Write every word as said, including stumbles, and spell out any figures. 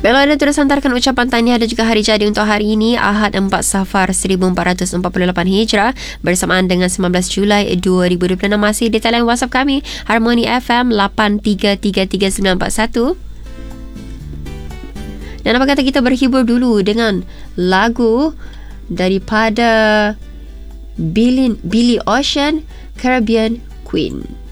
Baiklah, anda terus hantarkan ucapan tahniah dan juga hari jadi untuk hari ini, Ahad empat Safar seribu empat ratus empat puluh lapan Hijrah, bersamaan dengan sembilan belas Julai dua ribu dua puluh enam. Masih di talian WhatsApp kami, Harmony F M lapan tiga tiga tiga sembilan empat satu. Dan apa kata kita berhibur dulu dengan lagu daripada Billie, Billie Ocean, Caribbean Queen.